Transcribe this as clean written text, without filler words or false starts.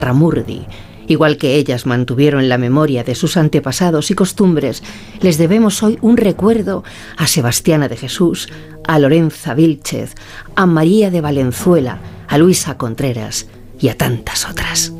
Ramurdi. Igual que ellas mantuvieron la memoria de sus antepasados y costumbres, les debemos hoy un recuerdo a Sebastiana de Jesús, a Lorenza Vílchez, a María de Valenzuela, a Luisa Contreras y a tantas otras.